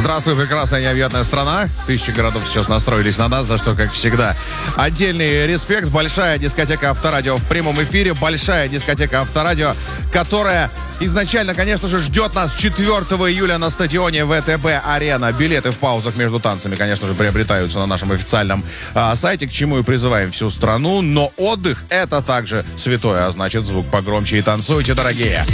Здравствуй, прекрасная необъятная страна. Тысячи городов сейчас настроились на нас, за что, как всегда, отдельный респект. Большая дискотека Авторадио в прямом эфире. Большая дискотека Авторадио, которая изначально, конечно же, ждет нас 4 июля на стадионе ВТБ-Арена. Билеты в паузах между танцами, конечно же, приобретаются на нашем официальном сайте, к чему и призываем всю страну. Но отдых — это также святое, а значит, звук погромче и танцуйте, дорогие.